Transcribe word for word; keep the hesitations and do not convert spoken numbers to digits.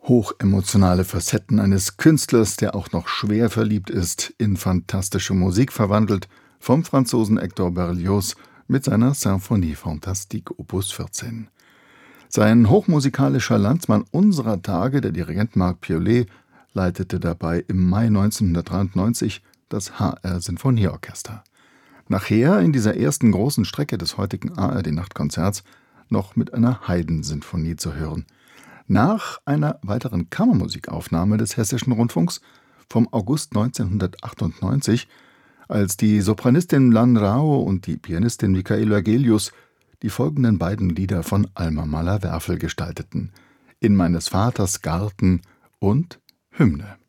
Hochemotionale Facetten eines Künstlers, der auch noch schwer verliebt ist, in fantastische Musik verwandelt, vom Franzosen Hector Berlioz mit seiner Symphonie Fantastique Opus vierzehn. Sein hochmusikalischer Landsmann unserer Tage, der Dirigent Marc Piollet, leitete dabei im Mai neunzehnhundertdreiundneunzig das H R-Sinfonieorchester. Nachher in dieser ersten großen Strecke des heutigen A R D-Nachtkonzerts noch mit einer Haydn-Sinfonie zu hören. Nach einer weiteren Kammermusikaufnahme des Hessischen Rundfunks vom August neunzehnhundertachtundneunzig, als die Sopranistin Lan Rao und die Pianistin Michaela Gelius die folgenden beiden Lieder von Alma Mahler-Werfel gestalteten: In meines Vaters Garten und Hymne.